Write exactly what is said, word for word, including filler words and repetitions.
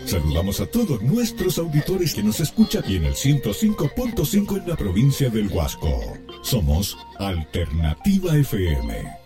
Saludamos a todos nuestros auditores que nos escuchan aquí en el ciento cinco punto cinco en la provincia del Huasco. Somos Alternativa F M.